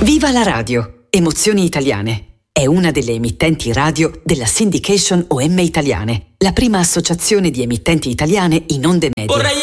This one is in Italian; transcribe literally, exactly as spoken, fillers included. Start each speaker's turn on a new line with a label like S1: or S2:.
S1: Viva la radio! Emozioni Italiane. È una delle emittenti radio della Syndication O M Italiane, la prima associazione di emittenti italiane in onde medie.
S2: Vorrei